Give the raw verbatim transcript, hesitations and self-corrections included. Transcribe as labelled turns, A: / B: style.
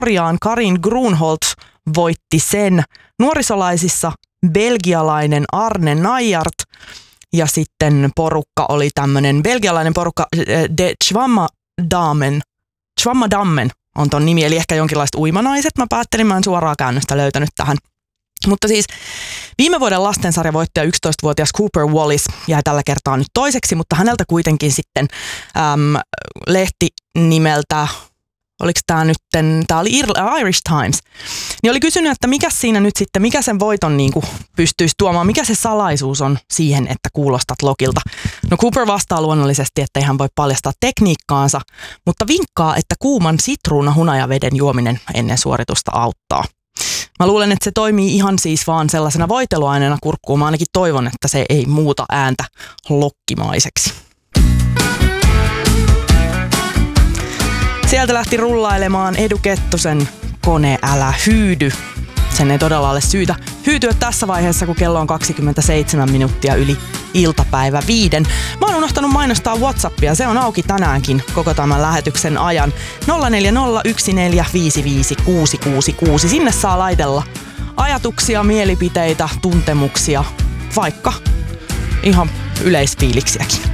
A: Florian Karin Grunholz voitti sen. Nuorisolaisissa belgialainen Arne Nijart ja sitten porukka oli tämmöinen belgialainen porukka De Schwammadammen. Schwammadammen on ton nimi, eli ehkä jonkinlaiset uimanaiset. Mä päättelin, mä en suoraa käännöstä löytänyt tähän. Mutta siis viime vuoden lastensarjavoittaja yksitoistavuotias Cooper Wallis jäi tällä kertaa nyt toiseksi, mutta häneltä kuitenkin sitten äm, lehti nimeltä, oliko tämä nyt, tämä oli Irish Times, niin oli kysynyt, että mikä siinä nyt sitten, mikä sen voiton niin kuin pystyisi tuomaan, mikä se salaisuus on siihen, että kuulostat Lokilta. No Cooper vastaa luonnollisesti, että ei hän voi paljastaa tekniikkaansa, mutta vinkkaa, että kuuman sitruunahunajaveden juominen ennen suoritusta auttaa. Mä luulen, että se toimii ihan siis vaan sellaisena voiteluaineena kurkkuun. Mä ainakin toivon, että se ei muuta ääntä lokkimaiseksi. Sieltä lähti rullailemaan Edu Kettusen Kone älä hyydy. Sen ei todella ole syytä hyytyä tässä vaiheessa, kun kello on kaksikymmentäseitsemän minuuttia yli iltapäivä viiden. Mä oon unohtanut mainostaa WhatsAppia. Se on auki tänäänkin koko tämän lähetyksen ajan. nolla neljä nolla yksi neljä viisi viisi kuusi kuusi kuusi. Sinne saa laitella ajatuksia, mielipiteitä, tuntemuksia, vaikka ihan yleisfiiliksiäkin.